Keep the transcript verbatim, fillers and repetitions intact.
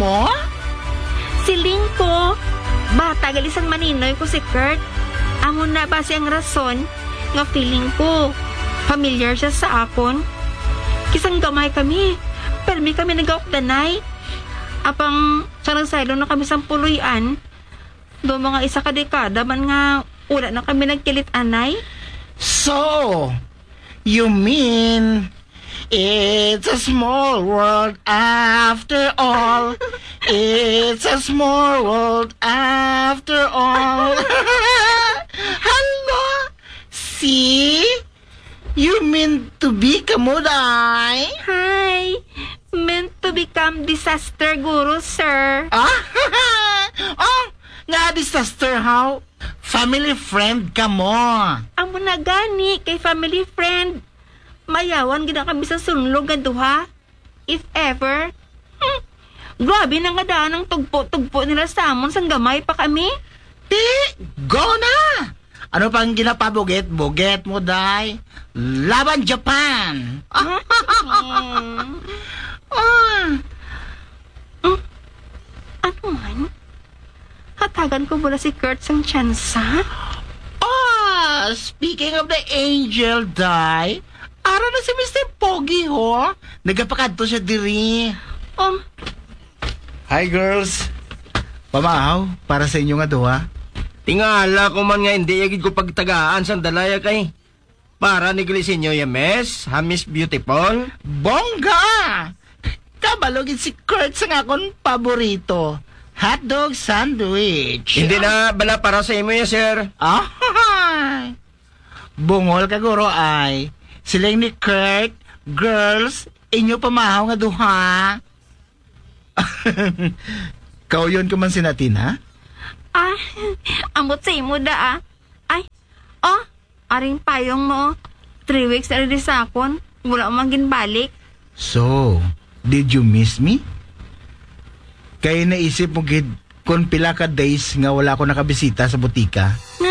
mo? Siling ko. Bata galisan maninoy ko si Kurt. Amo na ba siyang rason nga feeling ko familiar siya sa akon. Kisang gamay kami. Permi kami nag-aukdanay. Apang sarang saylo na kami sa puluyan. Do mga isa ka dekada man nga wala na kami nagkilit anay. So, you mean it's a small world after all. It's a small world after all. Hello? See? You mean to be kamuday? Hi! Meant to become disaster guru, sir. Ah? Oh, nga disaster how? Family friend ka mo. Amo na gani kay family friend. Mayawan gina kami sa sunlog nga duha. If ever. Hmm. Grabe na nga daan ang tugpo-tugpo nila sa amon sang gamay pa kami. Eh, go na! Ano pang ginapabuget-buget mo, day? Laban Japan! Ah, Hmm. ah. Hmm. Ano man? Hatagan ko mula si Kurt sang tsansa. Ah, speaking of the angel, day, ara na si Mister Pogi, ho? Nagapakadto siya diri. Um, Hi, girls. Pamahaw, para sa inyo nga duha. Tingala ko man nga hindi yagid ko pagtagaan sa dalaya kay. Para ni Glisinyo Yames, ha Miss Beautiful. Bongga! Kabalogin si Kurt sa nga akong paborito. Hotdog sandwich. Hindi na bala para sa imo ya, sir. Ah, bungol ka guro ay. Silang ni Kurt, girls, inyo pamahaw nga duha. Kauyon ka man sinatin, ha? ah, amot sa imo da ah. Ay, oh, aring payong mo. Three weeks na rin sa akon. Wala mang ginbalik. So, did you miss me? Kaya naisip mo gid kung pila ka days nga wala ko nakabisita sa butika. Nga